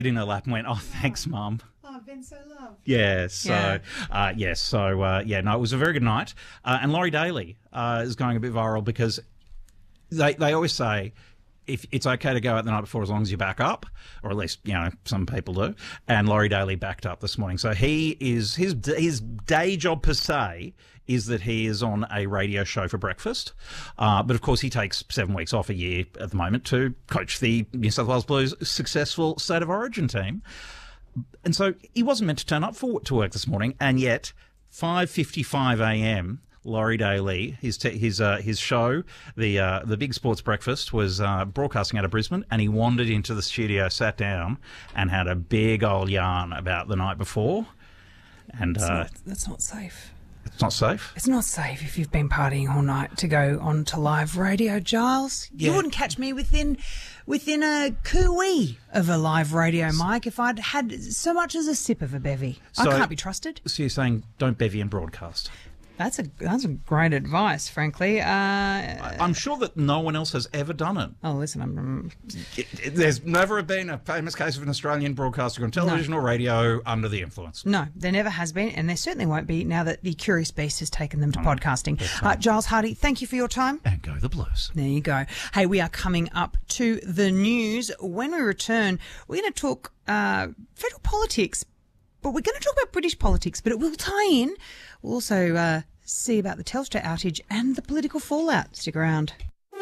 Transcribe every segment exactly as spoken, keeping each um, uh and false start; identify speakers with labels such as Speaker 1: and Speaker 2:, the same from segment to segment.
Speaker 1: in her lap and went, "Oh, thanks, Mum."
Speaker 2: Oh, I've been so loved.
Speaker 1: Yeah, so,
Speaker 2: Yeah.
Speaker 1: Uh, yes, so, uh, yeah, no, it was a very good night. Uh, and Laurie Daly uh, is going a bit viral because they they always say if it's okay to go out the night before as long as you back up, or at least, you know, some people do. And Laurie Daly backed up this morning. So he is, his his day job per se is that he is on a radio show for breakfast. Uh, but of course he takes seven weeks off a year at the moment to coach the New South Wales Blues' successful State of Origin team. And so he wasn't meant to turn up for to work this morning, and yet five fifty-five a.m. Laurie Daly, his te- his uh, his show, the uh, the Big Sports Breakfast, was uh, broadcasting out of Brisbane, and he wandered into the studio, sat down, and had a big old yarn about the night before. And
Speaker 2: That's,
Speaker 1: uh,
Speaker 2: not, that's not safe.
Speaker 1: It's not safe.
Speaker 2: It's not safe if you've been partying all night to go on to live radio, Giles.
Speaker 1: Yeah.
Speaker 2: You wouldn't catch me within within a cooey of a live radio mic if I'd had so much as a sip of a bevy.
Speaker 1: So-
Speaker 2: I can't be trusted.
Speaker 1: So you're saying don't bevy and broadcast?
Speaker 2: That's a that's a great advice, frankly. Uh,
Speaker 1: I'm sure that no one else has ever done it.
Speaker 2: oh, listen, I'm.
Speaker 1: It, it. There's never been a famous case of an Australian broadcaster on television or radio under the influence.
Speaker 2: No, there never has been, and there certainly won't be now that the Curious Beast has taken them to podcasting. Uh, Giles Hardy, thank you for your time.
Speaker 1: And go the Blues.
Speaker 2: There you go. Hey, we are coming up to the news. When we return, we're going to talk uh, federal politics, but we're going to talk about British politics, but it will tie in. We'll also uh, see about the Telstra outage and the political fallout. Stick around.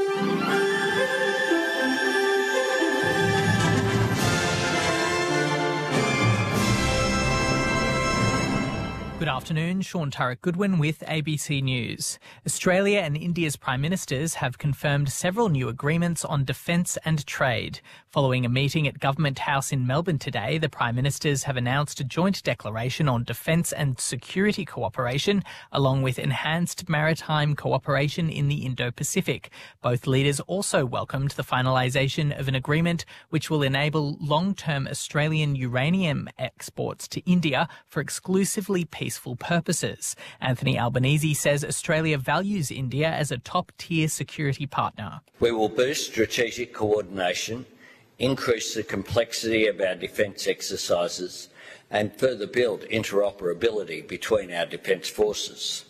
Speaker 3: Good afternoon, Sean Turek Goodwin with A B C News. Australia and India's Prime Ministers have confirmed several new agreements on defence and trade. Following a meeting at Government House in Melbourne today, the Prime Ministers have announced a joint declaration on defence and security cooperation, along with enhanced maritime cooperation in the Indo-Pacific. Both leaders also welcomed the finalisation of an agreement which will enable long-term Australian uranium exports to India for exclusively peaceful purposes. Anthony Albanese says Australia values India as a top-tier security partner.
Speaker 4: We will boost strategic coordination, increase the complexity of our defence exercises and further build interoperability between our defence forces.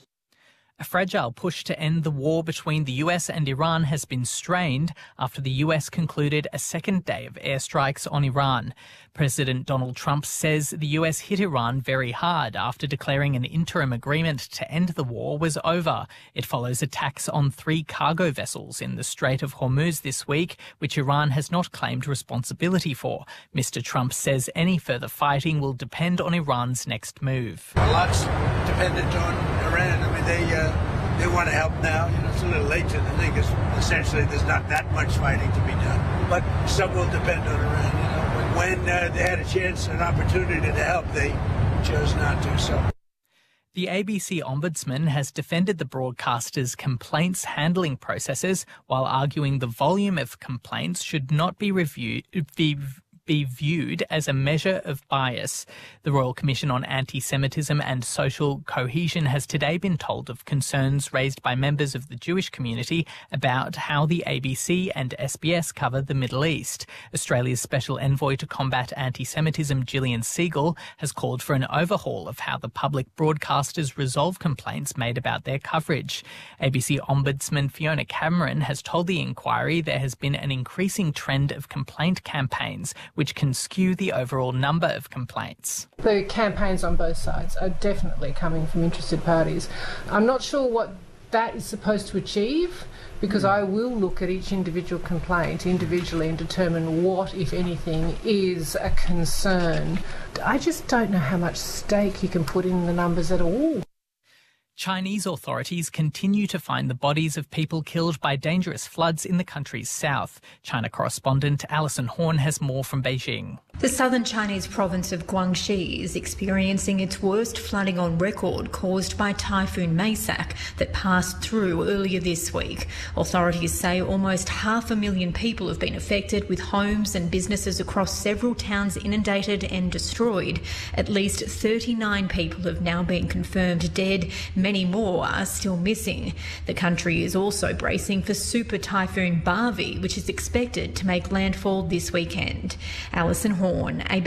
Speaker 3: A fragile push to end the war between the U S and Iran has been strained after the U S concluded a second day of airstrikes on Iran. President Donald Trump says the U S hit Iran very hard after declaring an interim agreement to end the war was over. It follows attacks on three cargo vessels in the Strait of Hormuz this week, which Iran has not claimed responsibility for. Mister Trump says any further fighting will depend on Iran's next move.
Speaker 5: A lot's dependent on Iran. I mean, they uh, they want to help now. You know, it's a little late to the thing because essentially there's not that much fighting to be done. But some will depend on Iran. You know, when uh, they had a chance, an opportunity to help, they chose not to. So.
Speaker 3: The A B C Ombudsman has defended the broadcaster's complaints handling processes while arguing the volume of complaints should not be reviewed. Be be viewed as a measure of bias. The Royal Commission on Anti-Semitism and Social Cohesion has today been told of concerns raised by members of the Jewish community about how the A B C and S B S cover the Middle East. Australia's Special Envoy to Combat Anti-Semitism, Gillian Siegel, has called for an overhaul of how the public broadcasters resolve complaints made about their coverage. A B C Ombudsman Fiona Cameron has told the inquiry there has been an increasing trend of complaint campaigns which can skew the overall number of complaints.
Speaker 6: The campaigns on both sides are definitely coming from interested parties. I'm not sure what that is supposed to achieve, because I will look at each individual complaint individually and determine what, if anything, is a concern. I just don't know how much stake you can put in the numbers at all.
Speaker 3: Chinese authorities continue to find the bodies of people killed by dangerous floods in the country's south. China correspondent Alison Horn has more from Beijing.
Speaker 7: The southern Chinese province of Guangxi is experiencing its worst flooding on record caused by Typhoon Maysak that passed through earlier this week. Authorities say almost half a million people have been affected, with homes and businesses across several towns inundated and destroyed. At least thirty-nine people have now been confirmed dead. many more are still missing. The country is also bracing for Super Typhoon Bharvey, which is expected to make landfall this weekend. Alison Horn, A B C